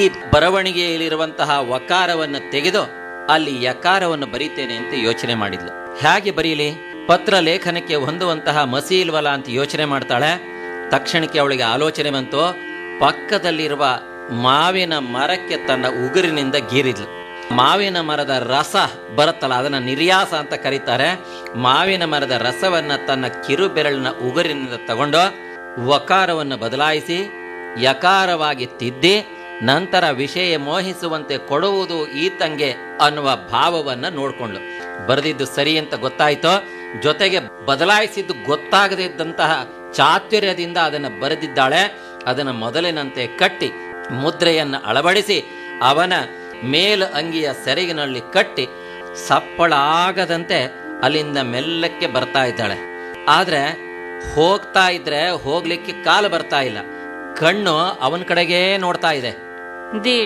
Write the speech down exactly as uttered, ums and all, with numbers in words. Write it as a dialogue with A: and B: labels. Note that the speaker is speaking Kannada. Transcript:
A: ಈ ಬರವಣಿಗೆಯಲ್ಲಿರುವಂತಹ ವಕಾರವನ್ನು ತೆಗೆದು ಅಲ್ಲಿ ಯಕಾರವನ್ನು ಬರೀತೇನೆ ಅಂತ ಯೋಚನೆ ಮಾಡಿದ್ಲು. ಹೇಗೆ ಬರೀಲಿ? ಪತ್ರ ಲೇಖನಕ್ಕೆ ಹೊಂದುವಂತಹ ಮಸಿ ಇಲ್ವಲ್ಲ ಅಂತ ಯೋಚನೆ ಮಾಡ್ತಾಳೆ. ತಕ್ಷಣಕ್ಕೆ ಅವಳಿಗೆ ಆಲೋಚನೆ ಬಂತು. ಪಕ್ಕದಲ್ಲಿರುವ ಮಾವಿನ ಮರಕ್ಕೆ ತನ್ನ ಉಗುರಿನಿಂದ ಗೀರಿದ್ಲು. ಮಾವಿನ ಮರದ ರಸ ಬರುತ್ತಲ್ಲ, ಅದನ್ನ ನಿರ್ಯಾಸ ಅಂತ ಕರೀತಾರೆ. ಮಾವಿನ ಮರದ ರಸವನ್ನ ತನ್ನ ಕಿರು ಬೆರಳಿನ ಉಗುರಿನಿಂದ ತಗೊಂಡು ವಕಾರವನ್ನು ಬದಲಾಯಿಸಿ ಯಕಾರವಾಗಿ ತಿದ್ದಿ ನಂತರ ವಿಷಯ ಮೋಹಿಸುವಂತೆ ಕೊಡುವುದು ಈತಂಗೆ ಅನ್ನುವ ಭಾವವನ್ನ ನೋಡ್ಕೊಂಡ್ಳು. ಬರೆದಿದ್ದು ಸರಿ ಅಂತ ಗೊತ್ತಾಯ್ತೋ, ಜೊತೆಗೆ ಬದಲಾಯಿಸಿದ್ದು ಗೊತ್ತಾಗದೇ ಇದ್ದಂತಹ ಚಾತುರ್ಯದಿಂದ ಅದನ್ನು ಬರೆದಿದ್ದಾಳೆ. ಅದನ್ನು ಮೊದಲಿನಂತೆ ಕಟ್ಟಿ ಮುದ್ರೆಯನ್ನು ಅಳವಡಿಸಿ ಅವನ ಮೇಲು ಅಂಗಿಯ ಸೆರಗಿನಲ್ಲಿ ಕಟ್ಟಿ ಸಪ್ಪಳ ಆಗದಂತೆ ಅಲ್ಲಿಂದ ಮೆಲ್ಲಕ್ಕೆ ಬರ್ತಾ ಇದ್ದಾಳೆ. ಆದ್ರೆ ಹೋಗ್ತಾ ಇದ್ರೆ ಹೋಗ್ಲಿಕ್ಕೆ ಕಾಲು ಬರ್ತಾ ಇಲ್ಲ. ಕಣ್ಣು ಅವನ ಕಡೆಗೇ ನೋಡ್ತಾ ಇದೆ.